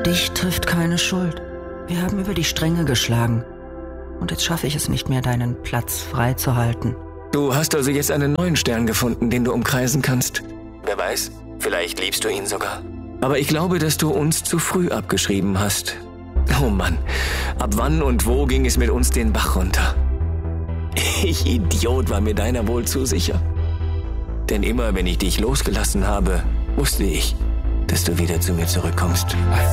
Dich trifft keine Schuld. Wir haben über die Stränge geschlagen. Und jetzt schaffe ich es nicht mehr, deinen Platz freizuhalten. Du hast also jetzt einen neuen Stern gefunden, den du umkreisen kannst. Wer weiß, vielleicht liebst du ihn sogar. Aber ich glaube, dass du uns zu früh abgeschrieben hast. Oh Mann, ab wann und wo ging es mit uns den Bach runter? Ich Idiot war mir deiner wohl zu sicher. Denn immer wenn ich dich losgelassen habe, wusste ich, dass du wieder zu mir zurückkommst.